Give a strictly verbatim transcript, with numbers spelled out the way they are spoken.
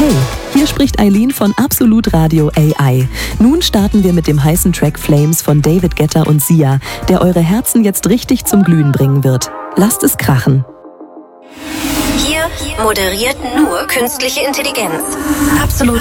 Hey, hier spricht Eileen von Absolut Radio A I. Nun starten wir mit dem heißen Track Flames von David Guetta und Sia, der eure Herzen jetzt richtig zum Glühen bringen wird. Lasst es krachen. Hier moderiert nur künstliche Intelligenz. Absolut